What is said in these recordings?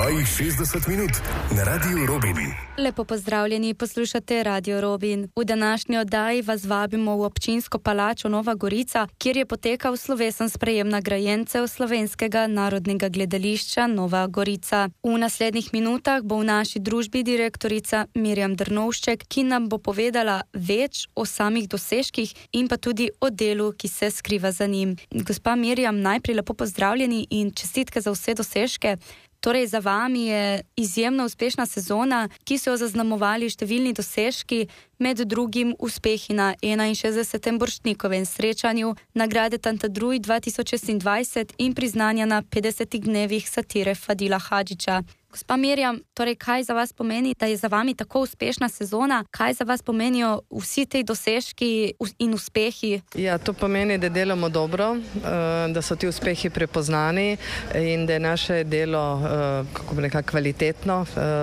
oddaji 60 minut na Radiu Robin. Lepo pozdravljeni, poslušate Radio Robin. V današnji oddaji vas vabimo v občinsko palačo Nova Gorica, kjer je potekal slovesen sprejem nagrajencev Slovenskega narodnega gledališča Nova Gorica. V naslednjih minutah bo v naši družbi direktorica Mirjam Drnovšček, ki nam bo povedala več o samih dosežkih in pa tudi o delu, ki se skriva za njim. Gospa Mirjam, najprej lepo pozdravljeni in čestitke za vse dosežke. Torej, za vami je izjemno uspešna sezona, ki so jo zaznamovali številni dosežki, med drugim uspehi na 61. Borštnikovem srečanju, nagrade Tantadruj 2026 in priznanja na 50 dnevih satire Fadila Hadžića. Gospa Mirjam, torej kaj za vas pomeni, da je za vami tako uspešna sezona? Kaj za vas pomenijo vsi te dosežki in uspehi? Ja, to pomeni, da delamo dobro, da so ti uspehi prepoznani in da je naše delo, kako bi rekla, kvalitetno,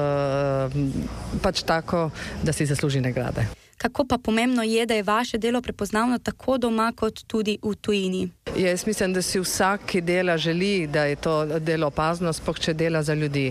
pač tako, da si zasluži nagrade. Kako pa pomembno je, da je vaše delo prepoznavno tako doma kot tudi v tujini? Jaz mislim, da si vsak, ki dela, želi, da je to delo opazno, sploh če dela za ljudi.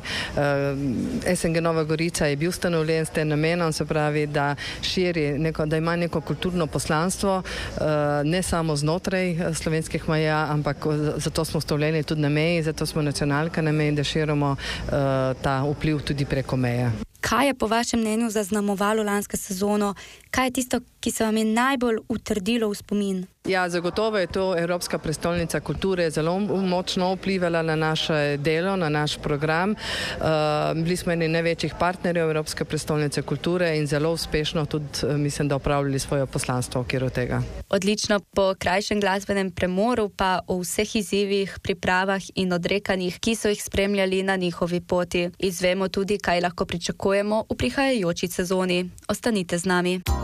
SNG Nova Gorica je bil ustanovljen s tem namenom, se pravi, da širi da ima neko kulturno poslanstvo, ne samo znotraj slovenskih meja, ampak zato smo ustanovljeni tudi na meji, zato smo nacionalka na meji, da širimo ta vpliv tudi preko meje. Kaj je po vašem mnenju zaznamovalo lansko sezono? Kaj je tisto, ki se vam je najbolj utrdilo v spomin? Ja, zagotovo je to Evropska prestolnica kulture zelo močno vplivala na naše delo, na naš program. Bili smo eni največjih partnerjev Evropske prestolnice kulture in zelo uspešno tudi, mislim, da opravljali svoje poslanstvo v okviru tega. Odlično, po krajšem glasbenem premoru pa o vseh izzivih, pripravah in odrekanjih, ki so jih spremljali na njihovi poti. Izvemo tudi, kaj lahko pričakujemo v prihajajoči sezoni. Ostanite z nami.